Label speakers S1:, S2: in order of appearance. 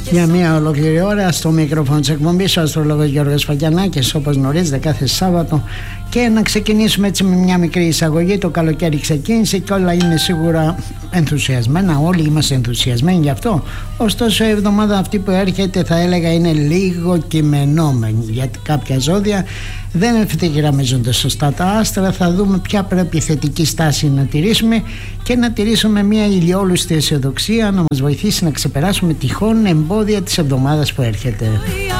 S1: Για μια ολόκληρη ώρα στο μικρόφωνο της εκπομπής ο αστρολόγος Γιώργος Φαγιανάκης, όπως γνωρίζετε, κάθε Σάββατο. Και να ξεκινήσουμε έτσι με μια μικρή εισαγωγή. Το καλοκαίρι ξεκίνησε και όλα είναι σίγουρα ενθουσιασμένα. Όλοι είμαστε ενθουσιασμένοι γι' αυτό. Ωστόσο η εβδομάδα αυτή που έρχεται θα έλεγα είναι λίγο κειμενόμενη, γιατί κάποια ζώδια δεν ευθυγραμμίζονται σωστά τα άστρα. Θα δούμε ποια πρέπει η θετική στάση να τηρήσουμε και να τηρήσουμε μια ηλιόλουστη αισιοδοξία να μας βοηθήσει να ξεπεράσουμε τυχόν εμπόδια της εβδομάδας που έρχεται.